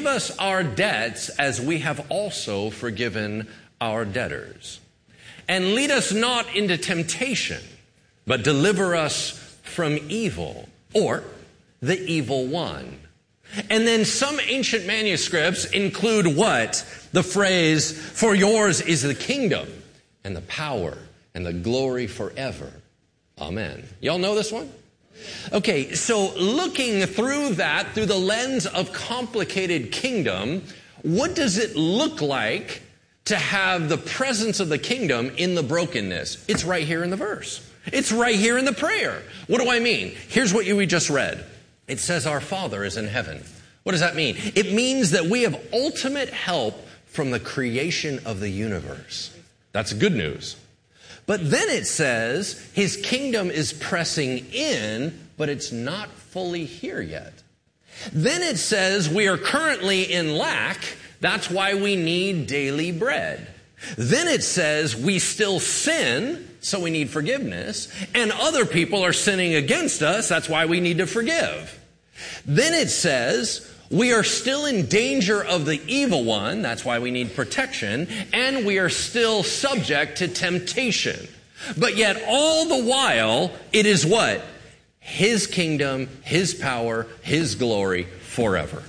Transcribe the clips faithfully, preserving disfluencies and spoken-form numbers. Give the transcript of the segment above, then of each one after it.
forgive us our debts as we have also forgiven our debtors. And lead us not into temptation, but deliver us from evil, or the evil one. And then some ancient manuscripts include what? The phrase, for yours is the kingdom and the power and the glory forever. Amen. Y'all know this one? Okay, so looking through that, through the lens of complicated kingdom, what does it look like to have the presence of the kingdom in the brokenness? It's right here in the verse. It's right here in the prayer. What do I mean? Here's what we just read. It says our Father is in heaven. What does that mean? It means that we have ultimate help from the creation of the universe. That's good news. But then it says his kingdom is pressing in, but it's not fully here yet. Then it says we are currently in lack. That's why we need daily bread. Then it says we still sin, so we need forgiveness. And other people are sinning against us. That's why we need to forgive. Then it says we are still in danger of the evil one. That's why we need protection. And we are still subject to temptation. But yet all the while, it is what? His kingdom, his power, his glory forever.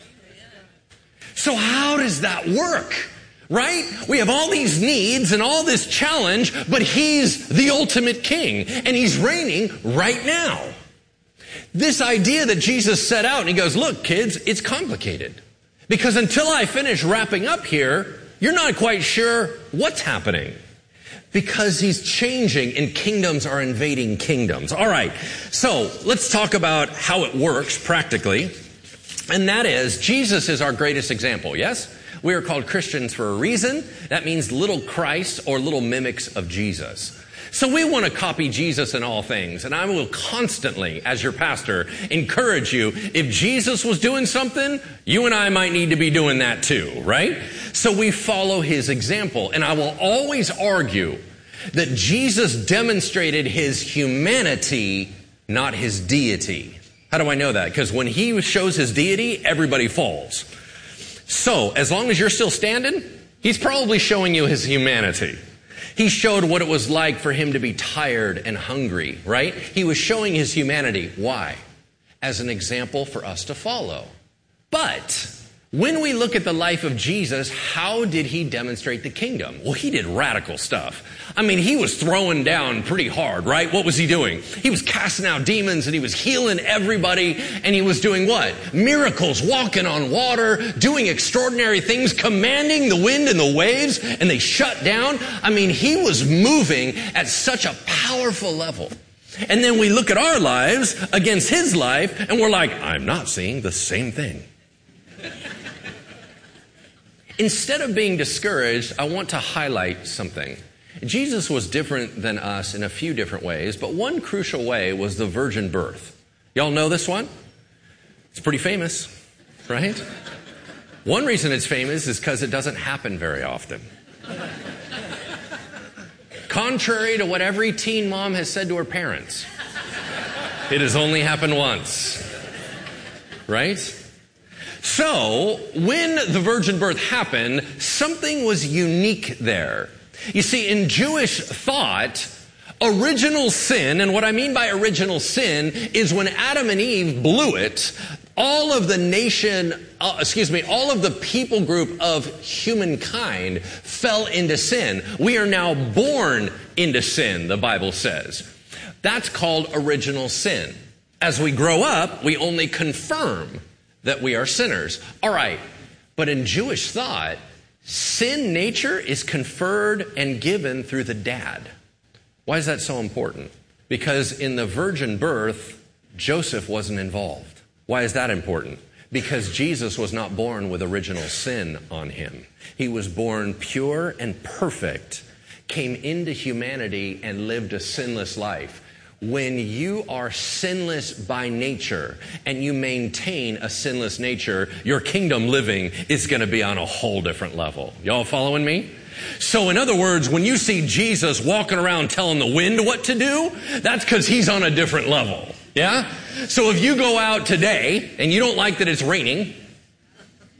So how does that work? Right? We have all these needs and all this challenge, but he's the ultimate king and he's reigning right now. This idea that Jesus set out and he goes, look, kids, it's complicated. Because until I finish wrapping up here, you're not quite sure what's happening. Because he's changing and kingdoms are invading kingdoms. All right, so let's talk about how it works practically. And that is, Jesus is our greatest example, yes? We are called Christians for a reason. That means little Christ or little mimics of Jesus. So we want to copy Jesus in all things. And I will constantly, as your pastor, encourage you, if Jesus was doing something, you and I might need to be doing that too, right? So we follow his example. And I will always argue that Jesus demonstrated his humanity, not his deity. How do I know that? Because when he shows his deity, everybody falls. So, as long as you're still standing, he's probably showing you his humanity. He showed what it was like for him to be tired and hungry, right? He was showing his humanity. Why? As an example for us to follow. But when we look at the life of Jesus, how did he demonstrate the kingdom? Well, he did radical stuff. I mean, he was throwing down pretty hard, right? What was he doing? He was casting out demons and he was healing everybody. And he was doing what? Miracles, walking on water, doing extraordinary things, commanding the wind and the waves, and they shut down. I mean, he was moving at such a powerful level. And then we look at our lives against his life and we're like, I'm not seeing the same thing. Instead of being discouraged, I want to highlight something. Jesus was different than us in a few different ways, but one crucial way was the virgin birth. Y'all know this one? It's pretty famous, right? One reason it's famous is because it doesn't happen very often. Contrary to what every teen mom has said to her parents, it has only happened once, right? So, when the virgin birth happened, something was unique there. You see, in Jewish thought, original sin, and what I mean by original sin is when Adam and Eve blew it, all of the nation, uh, excuse me, all of the people group of humankind fell into sin. We are now born into sin, the Bible says. That's called original sin. As we grow up, we only confirm that we are sinners. All right, but in Jewish thought, sin nature is conferred and given through the dad. Why is that so important? Because in the virgin birth, Joseph wasn't involved. Why is that important? Because Jesus was not born with original sin on him. He was born pure and perfect, came into humanity and lived a sinless life. When you are sinless by nature and you maintain a sinless nature, your kingdom living is going to be on a whole different level. Y'all following me? So in other words, when you see Jesus walking around telling the wind what to do, that's because he's on a different level. Yeah? So if you go out today and you don't like that it's raining,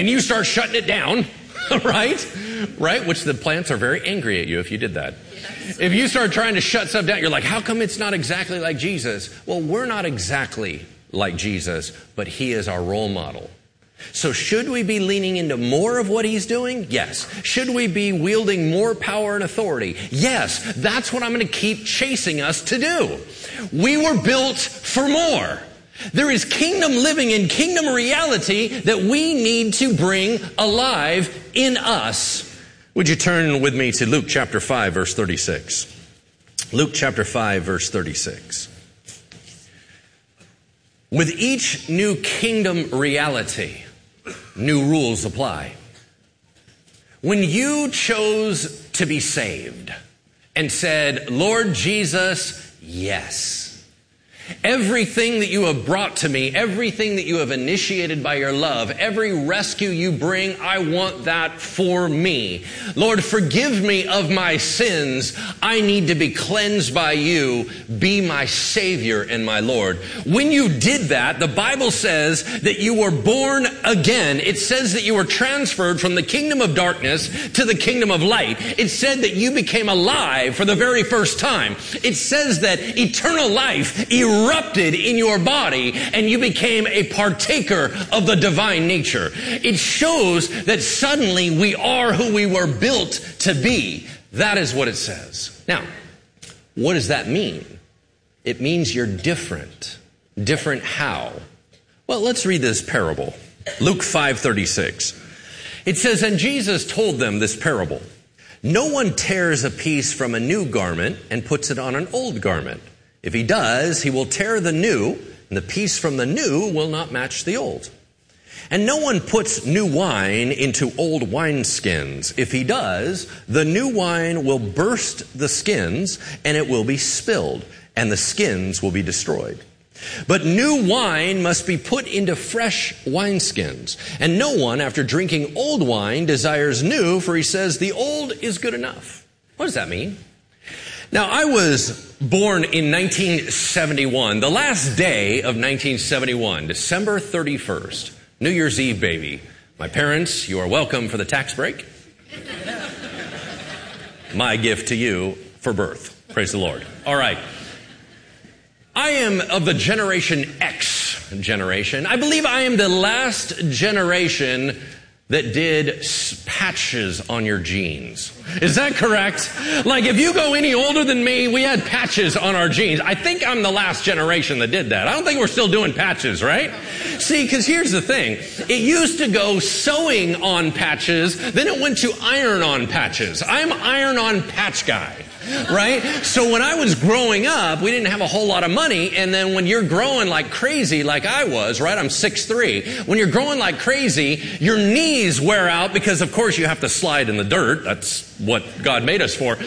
and you start shutting it down, right? Right? Which the plants are very angry at you if you did that. Yes. If you start trying to shut stuff down, you're like, how come it's not exactly like Jesus? Well, we're not exactly like Jesus, but he is our role model. So should we be leaning into more of what he's doing? Yes. Should we be wielding more power and authority? Yes. That's what I'm going to keep chasing us to do. We were built for more. There is kingdom living and kingdom reality that we need to bring alive in us. Would you turn with me to Luke chapter five, verse thirty-six? Luke chapter five, verse thirty-six. With each new kingdom reality, new rules apply. When you chose to be saved and said, Lord Jesus, yes. Everything that you have brought to me, everything that you have initiated by your love, every rescue you bring, I want that for me. Lord, forgive me of my sins. I need to be cleansed by you. Be my Savior and my Lord. When you did that, the Bible says that you were born again. It says that you were transferred from the kingdom of darkness to the kingdom of light. It said that you became alive for the very first time. It says that eternal life erupted in your body and you became a partaker of the divine nature. It shows that suddenly we are who we were built to be. That is what it says. Now, what does that mean? It means you're different. Different how? Well, let's read this parable. Luke five thirty-six. It says, and Jesus told them this parable. No one tears a piece from a new garment and puts it on an old garment. If he does, he will tear the new, and the piece from the new will not match the old. And no one puts new wine into old wineskins. If he does, the new wine will burst the skins, and it will be spilled, and the skins will be destroyed. But new wine must be put into fresh wineskins. And no one, after drinking old wine, desires new, for he says, the old is good enough. What does that mean? Now, I was born in nineteen seventy-one, the last day of nineteen seventy-one, December thirty-first, New Year's Eve, baby. My parents, you are welcome for the tax break. My gift to you for birth. Praise the Lord. All right. I am of the Generation X generation. I believe I am the last generation that did patches on your jeans. Is that correct? Like if you go any older than me, we had patches on our jeans. I think I'm the last generation that did that. I don't think we're still doing patches, right? See, because here's the thing. It used to go sewing on patches, then it went to iron on patches. I'm iron on patch guy. Right? So when I was growing up, we didn't have a whole lot of money. And then when you're growing like crazy, like I was, right? I'm six three. When you're growing like crazy, your knees wear out because, of course, you have to slide in the dirt. That's what God made us for.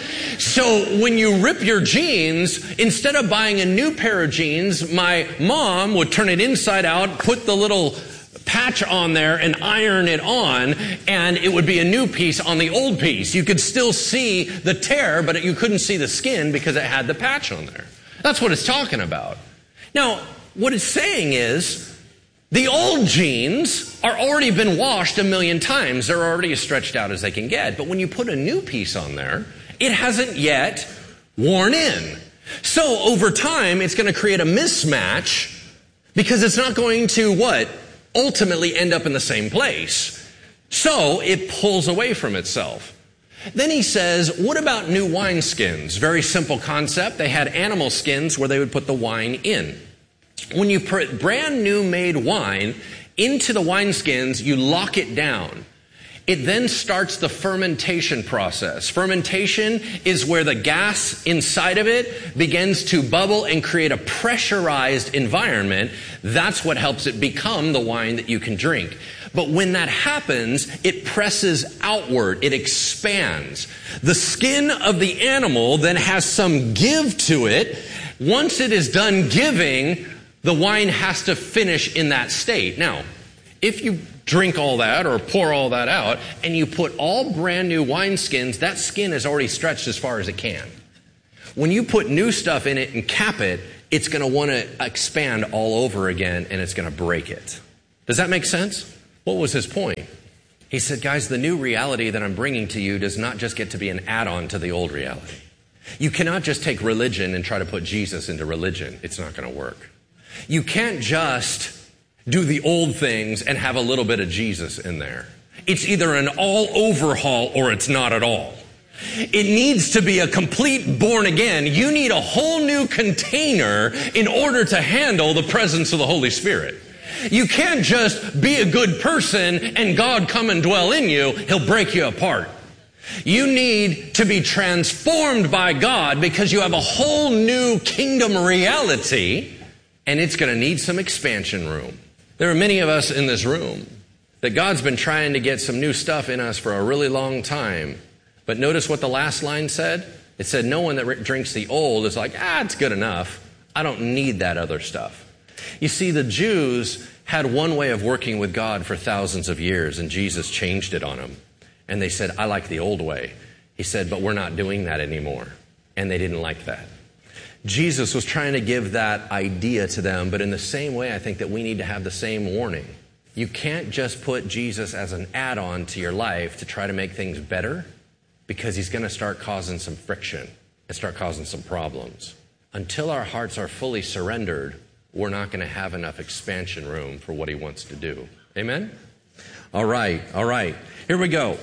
So when you rip your jeans, instead of buying a new pair of jeans, my mom would turn it inside out, put the little patch on there and iron it on, and it would be a new piece on the old piece. You could still see the tear, but you couldn't see the skin because it had the patch on there. That's what it's talking about. Now, what it's saying is the old jeans are already been washed a million times. They're already as stretched out as they can get. But when you put a new piece on there, it hasn't yet worn in. So over time, it's going to create a mismatch because it's not going to what? Ultimately end up in the same place. So it pulls away from itself. Then he says, what about new wineskins? Very simple concept. They had animal skins where they would put the wine in. When you put brand new made wine into the wineskins, you lock it down. It then starts the fermentation process. Fermentation is where the gas inside of it begins to bubble and create a pressurized environment. That's what helps it become the wine that you can drink. But when that happens, it presses outward. It expands. The skin of the animal then has some give to it. Once it is done giving, the wine has to finish in that state. Now, if you drink all that or pour all that out and you put all brand new wineskins, that skin is already stretched as far as it can. When you put new stuff in it and cap it, it's going to want to expand all over again and it's going to break it. Does that make sense? What was his point? He said, guys, the new reality that I'm bringing to you does not just get to be an add-on to the old reality. You cannot just take religion and try to put Jesus into religion. It's not going to work. You can't just do the old things and have a little bit of Jesus in there. It's either an all overhaul or it's not at all. It needs to be a complete born again. You need a whole new container in order to handle the presence of the Holy Spirit. You can't just be a good person and God come and dwell in you. He'll break you apart. You need to be transformed by God because you have a whole new kingdom reality, and it's going to need some expansion room. There are many of us in this room that God's been trying to get some new stuff in us for a really long time. But notice what the last line said? It said, no one that drinks the old is like, ah, it's good enough. I don't need that other stuff. You see, the Jews had one way of working with God for thousands of years, and Jesus changed it on them. And they said, I like the old way. He said, but we're not doing that anymore. And they didn't like that. Jesus was trying to give that idea to them, but in the same way, I think that we need to have the same warning. You can't just put Jesus as an add-on to your life to try to make things better, because he's going to start causing some friction and start causing some problems. Until our hearts are fully surrendered, we're not going to have enough expansion room for what he wants to do. Amen? All right, all right. Here we go.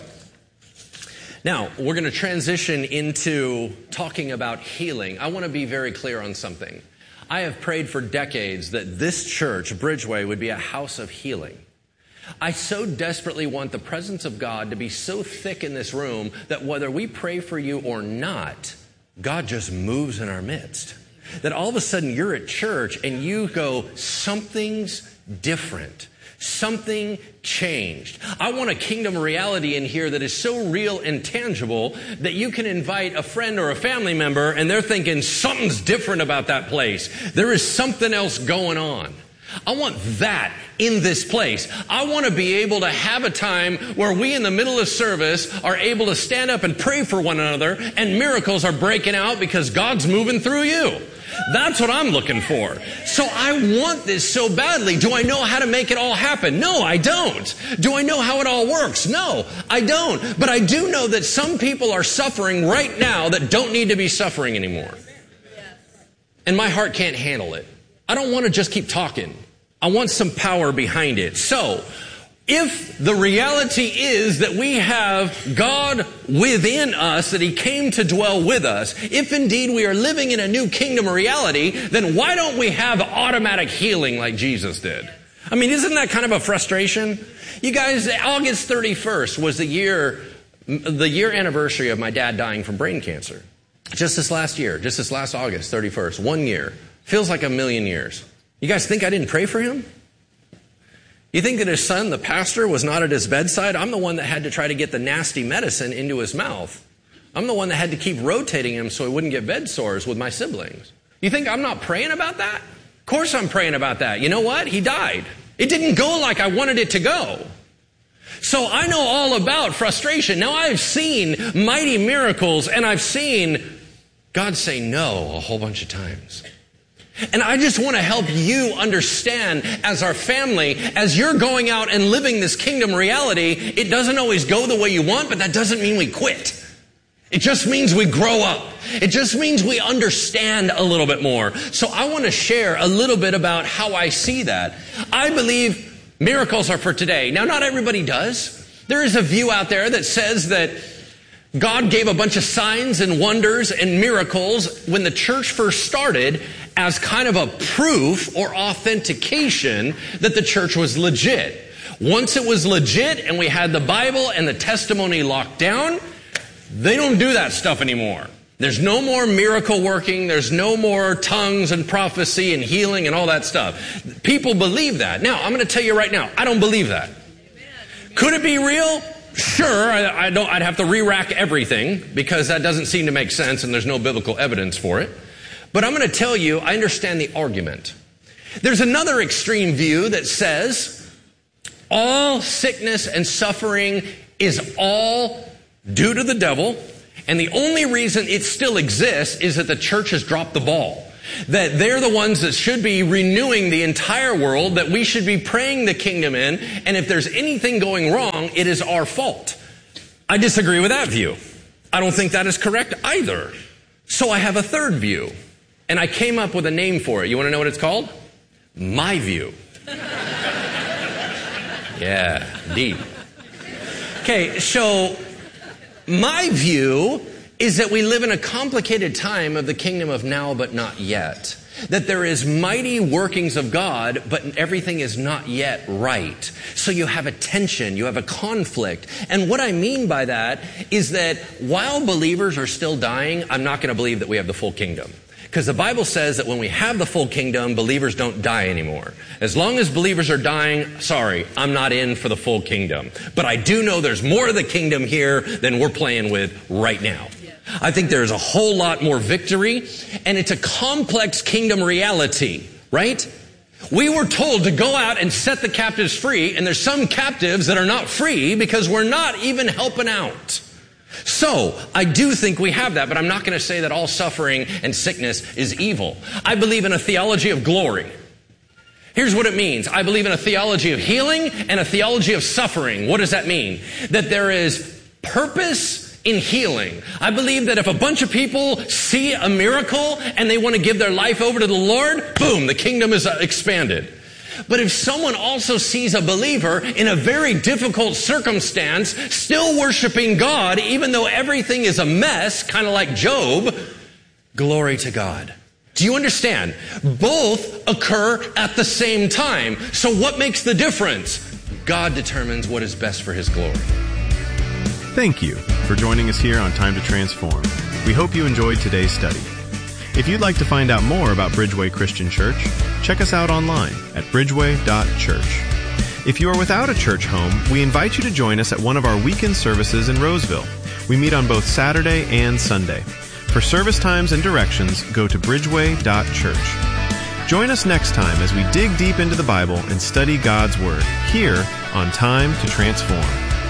Now, we're going to transition into talking about healing. I want to be very clear on something. I have prayed for decades that this church, Bridgeway, would be a house of healing. I so desperately want the presence of God to be so thick in this room that whether we pray for you or not, God just moves in our midst. That all of a sudden you're at church and you go, something's different. Something changed. I want a kingdom reality in here that is so real and tangible that you can invite a friend or a family member and they're thinking something's different about that place. There is something else going on. I want that in this place. I want to be able to have a time where we in the middle of service are able to stand up and pray for one another and miracles are breaking out because God's moving through you. That's what I'm looking for. So I want this so badly. Do I know how to make it all happen? No, I don't. Do I know how it all works? No, I don't. But I do know that some people are suffering right now that don't need to be suffering anymore. And my heart can't handle it. I don't want to just keep talking. I want some power behind it. So, if the reality is that we have God within us, that he came to dwell with us, if indeed we are living in a new kingdom reality, then why don't we have automatic healing like Jesus did? I mean, isn't that kind of a frustration? You guys, August thirty-first was the year, the year anniversary of my dad dying from brain cancer. Just this last year, just this last August thirty-first, one year. Feels like a million years. You guys think I didn't pray for him? You think that his son, the pastor, was not at his bedside? I'm the one that had to try to get the nasty medicine into his mouth. I'm the one that had to keep rotating him so he wouldn't get bed sores with my siblings. You think I'm not praying about that? Of course I'm praying about that. You know what? He died. It didn't go like I wanted it to go. So I know all about frustration. Now I've seen mighty miracles and I've seen God say no a whole bunch of times. And I just want to help you understand as our family, as you're going out and living this kingdom reality, it doesn't always go the way you want, but that doesn't mean we quit. It just means we grow up. It just means we understand a little bit more. So I want to share a little bit about how I see that. I believe miracles are for today. Now, not everybody does. There is a view out there that says that God gave a bunch of signs and wonders and miracles when the church first started as kind of a proof or authentication that the church was legit. Once it was legit and we had the Bible and the testimony locked down, they don't do that stuff anymore. There's no more miracle working. There's no more tongues and prophecy and healing and all that stuff. People believe that. Now, I'm going to tell you right now, I don't believe that. Could it be real? Sure, I, I don't, I'd have to re-rack everything because that doesn't seem to make sense and there's no biblical evidence for it. But I'm going to tell you, I understand the argument. There's another extreme view that says all sickness and suffering is all due to the devil, and the only reason it still exists is that the church has dropped the ball. That they're the ones that should be renewing the entire world, that we should be praying the kingdom in, and if there's anything going wrong, it is our fault. I disagree with that view. I don't think that is correct either. So I have a third view, and I came up with a name for it. You want to know what it's called? My view. Yeah, deep. Okay, so my view is that we live in a complicated time of the kingdom of now but not yet. That there is mighty workings of God, but everything is not yet right. So you have a tension, you have a conflict. And what I mean by that is that while believers are still dying, I'm not going to believe that we have the full kingdom. Because the Bible says that when we have the full kingdom, believers don't die anymore. As long as believers are dying, sorry, I'm not in for the full kingdom. But I do know there's more of the kingdom here than we're playing with right now. I think there's a whole lot more victory, and it's a complex kingdom reality, right? We were told to go out and set the captives free, and there's some captives that are not free because we're not even helping out. So, I do think we have that, but I'm not going to say that all suffering and sickness is evil. I believe in a theology of glory. Here's what it means. I believe in a theology of healing and a theology of suffering. What does that mean? That there is purpose in healing. I believe that if a bunch of people see a miracle and they want to give their life over to the Lord, boom, the kingdom is expanded. But if someone also sees a believer in a very difficult circumstance, still worshiping God, even though everything is a mess, kind of like Job, glory to God. Do you understand? Both occur at the same time. So what makes the difference? God determines what is best for His glory. Thank you for joining us here on Time to Transform. We hope you enjoyed today's study. If you'd like to find out more about Bridgeway Christian Church, check us out online at bridgeway dot church. If you are without a church home, we invite you to join us at one of our weekend services in Roseville. We meet on both Saturday and Sunday. For service times and directions, go to bridgeway dot church. Join us next time as we dig deep into the Bible and study God's Word here on Time to Transform.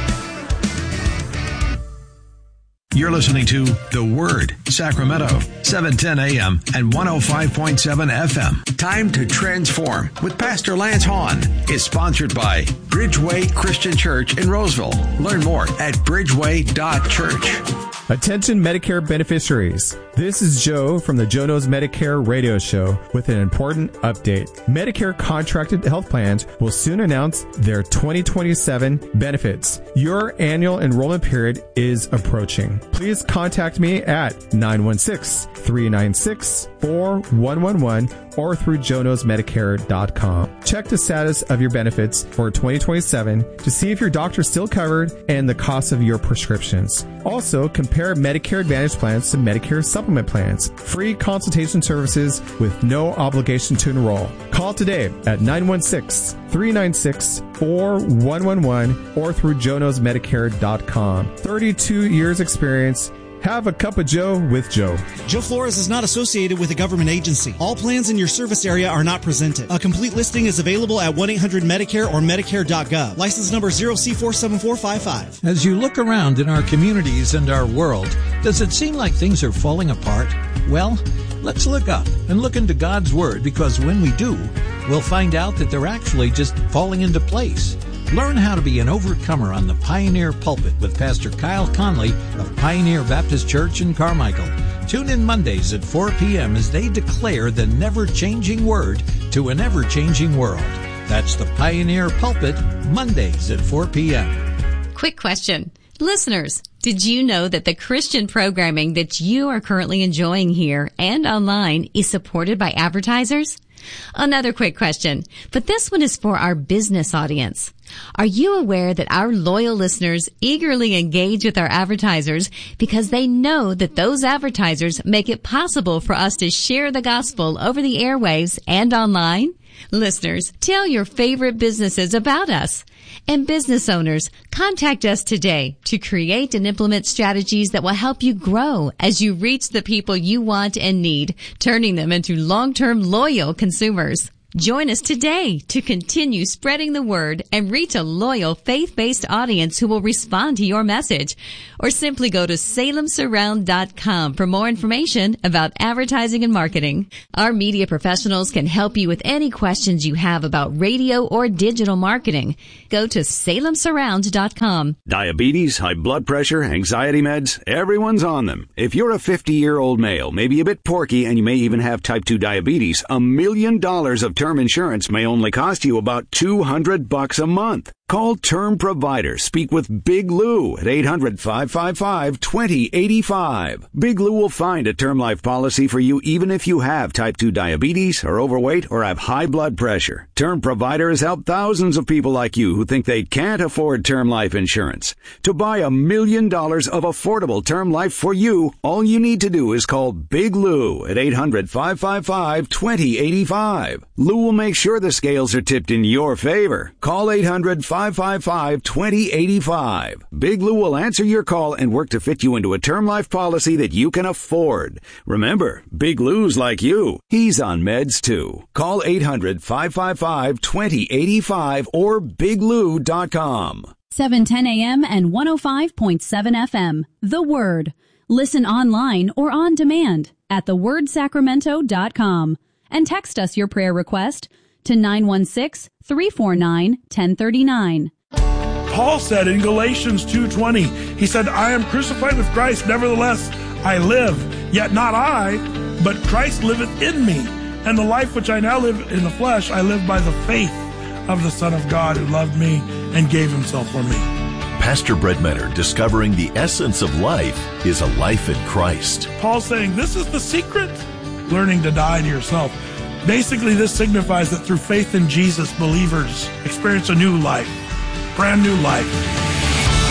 You're listening to The Word, Sacramento, seven ten a.m. and one oh five point seven F M. Time to Transform with Pastor Lance Hahn is sponsored by Bridgeway Christian Church in Roseville. Learn more at bridgeway dot church. Attention Medicare beneficiaries. This is Joe from the Joe Knows Medicare radio show with an important update. Medicare contracted health plans will soon announce their twenty twenty-seven benefits. Your annual enrollment period is approaching. Please contact me at nine one six, three nine six, four one one one or through joe knows medicare dot com. Check the status of your benefits for twenty twenty-seven to see if your doctor's still covered and the cost of your prescriptions. Also, compare Medicare Advantage plans to Medicare Supplement plans. Free consultation services with no obligation to enroll. Call today at nine one six, three nine six, four one one one or through joe knows medicare dot com. thirty-two years experience. Have a cup of Joe with Joe. Joe Flores is not associated with a government agency. All plans in your service area are not presented. A complete listing is available at one eight hundred Medicare or medicare dot gov. License number zero C four seven four five five. As you look around in our communities and our world, does it seem like things are falling apart? Well, let's look up and look into God's Word, because when we do, we'll find out that they're actually just falling into place. Learn how to be an overcomer on the Pioneer Pulpit with Pastor Kyle Conley of Pioneer Baptist Church in Carmichael. Tune in Mondays at four p.m. as they declare the never-changing word to an ever-changing world. That's the Pioneer Pulpit, Mondays at four p.m. Quick question. Listeners, did you know that the Christian programming that you are currently enjoying here and online is supported by advertisers? Another quick question, but this one is for our business audience. Are you aware that our loyal listeners eagerly engage with our advertisers because they know that those advertisers make it possible for us to share the gospel over the airwaves and online? Listeners, tell your favorite businesses about us. And business owners, contact us today to create and implement strategies that will help you grow as you reach the people you want and need, turning them into long-term loyal consumers. Join us today to continue spreading the word and reach a loyal, faith-based audience who will respond to your message. Or simply go to salem surround dot com for more information about advertising and marketing. Our media professionals can help you with any questions you have about radio or digital marketing. Go to salem surround dot com. Diabetes, high blood pressure, anxiety meds, everyone's on them. If you're a fifty-year-old male, maybe a bit porky, and you may even have type two diabetes, a million dollars of term insurance may only cost you about two hundred bucks a month. Call Term Provider. Speak with Big Lou at eight hundred, five five five, two zero eight five. Big Lou will find a term life policy for you even if you have type two diabetes, are overweight, or have high blood pressure. Term Provider has helped thousands of people like you who think they can't afford term life insurance. To buy a million dollars of affordable term life for you, all you need to do is call Big Lou at eight hundred, five five five, two zero eight five. Lou will make sure the scales are tipped in your favor. Call eight hundred, five five five, two zero eight five. Big Lou will answer your call and work to fit you into a term life policy that you can afford. Remember, Big Lou's like you. He's on meds too. Call eight hundred, five five five, two zero eight five or big lou dot com. seven ten a.m. and one oh five point seven F M. The Word. Listen online or on demand at the word sacramento dot com and text us your prayer request to nine one six, three four nine, one oh three nine. Paul said in Galatians two twenty, he said, I am crucified with Christ, nevertheless I live, yet not I, but Christ liveth in me. And the life which I now live in the flesh, I live by the faith of the Son of God who loved me and gave himself for me. Pastor Brett Menner discovering the essence of life is a life in Christ. Paul's saying this is the secret, learning to die to yourself. Basically, this signifies that through faith in Jesus, believers experience a new life, brand new life.